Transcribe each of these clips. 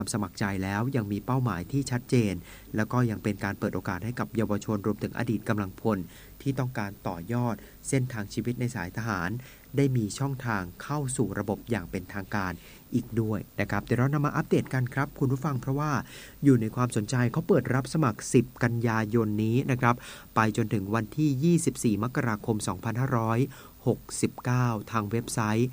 สมัครใจแล้วยังมีเป้าหมายที่ชัดเจนแล้วก็ยังเป็นการเปิดโอกาสให้กับเยาวชนรวมถึงอดีตกำลังพลที่ต้องการต่อยอดเส้นทางชีวิตในสายทหารได้มีช่องทางเข้าสู่ระบบอย่างเป็นทางการอีกด้วยนะครับเดี๋ยวเรานำมาอัปเดตกันครับคุณผู้ฟังเพราะว่าอยู่ในความสนใจเขาเปิดรับสมัคร10กันยายนนี้นะครับไปจนถึงวันที่24มกราคม2569ทางเว็บไซต์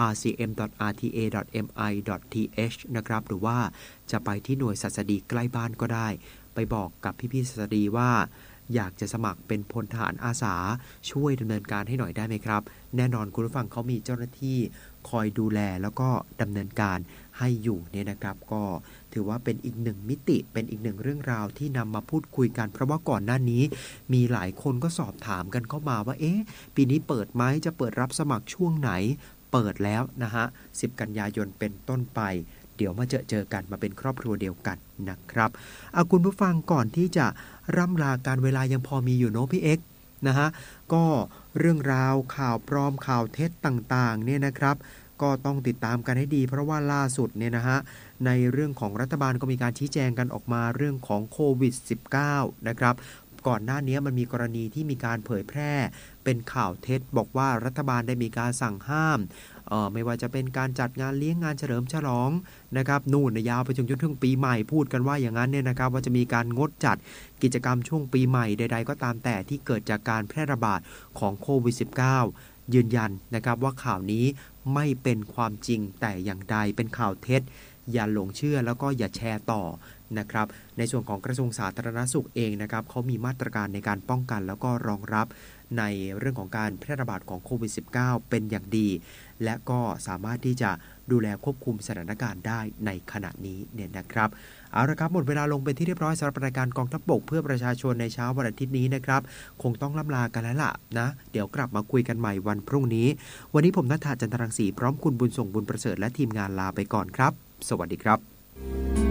rcm.rta.mi.th นะครับหรือว่าจะไปที่หน่วยศัสดีใกล้บ้านก็ได้ไปบอกกับพี่ๆศัสดีว่าอยากจะสมัครเป็นพลทหารอาสาช่วยดำเนินการให้หน่อยได้ไหมครับแน่นอนคุณผู้ฟังเขามีเจ้าหน้าที่คอยดูแลแล้วก็ดำเนินการให้อยู่เนี่ยนะครับก็ถือว่าเป็นอีกหนึ่งมิติเป็นอีกหนึ่งเรื่องราวที่นำมาพูดคุยกันเพราะว่าก่อนหน้านี้มีหลายคนก็สอบถามกันเข้ามาว่าปีนี้เปิดไหมจะเปิดรับสมัครช่วงไหนเปิดแล้วนะฮะ10กันยายนเป็นต้นไปเดี๋ยวมาเจอกันมาเป็นครอบครัวเดียวกันนะครับคุณผู้ฟังก่อนที่จะร่ำลาการเวลายังพอมีอยู่เนาะพี่เอ็กซ์นะฮะก็เรื่องราวข่าวปลอมข่าวเท็จต่างๆเนี่ยนะครับก็ต้องติดตามกันให้ดีเพราะว่าล่าสุดเนี่ยนะฮะในเรื่องของรัฐบาลก็มีการชี้แจงกันออกมาเรื่องของโควิด -19 นะครับก่อนหน้านี้มันมีกรณีที่มีการเผยแพร่เป็นข่าวเท็จบอกว่ารัฐบาลได้มีการสั่งห้ามไม่ว่าจะเป็นการจัดงานเลี้ยงงานเฉลิมฉลองนะครับนู่นยาวไปจนถึงปีใหม่พูดกันว่าอย่างนั้นเนี่ยนะครับว่าจะมีการงดจัดกิจกรรมช่วงปีใหม่ใดๆก็ตามแต่ที่เกิดจากการแพร่ระบาดของโควิด -19 ยืนยันนะครับว่าข่าวนี้ไม่เป็นความจริงแต่อย่างใดเป็นข่าวเท็จอย่าหลงเชื่อแล้วก็อย่าแชร์ต่อนะครับในส่วนของกระทรวงสาธารณสุขเองนะครับเขามีมาตรการในการป้องกันแล้วก็รองรับในเรื่องของการแพร่ระบาดของโควิด -19 เป็นอย่างดีและก็สามารถที่จะดูแลควบคุมสถานการณ์ได้ในขณะนี้เนี่ยนะครับเอาละครับหมดเวลาลงเป็นที่เรียบร้อยสำหรับรายการกองทัพบกเพื่อประชาชนในเช้าวันอาทิตย์นี้นะครับคงต้องล่ำลากันแล้วล่ะนะเดี๋ยวกลับมาคุยกันใหม่วันพรุ่งนี้วันนี้ผมณัฐฐา จันทรังสีพร้อมคุณบุญส่งบุญประเสริฐและทีมงานลาไปก่อนครับสวัสดีครับ